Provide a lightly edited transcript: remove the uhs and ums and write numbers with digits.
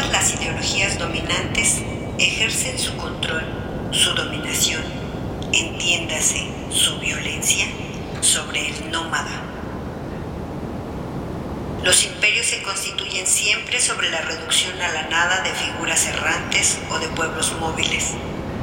las ideologías dominantes ejercen su control, su dominación, entiéndase, su violencia, sobre el nómada. Los imperios se constituyen siempre sobre la reducción a la nada de figuras errantes o de pueblos móviles.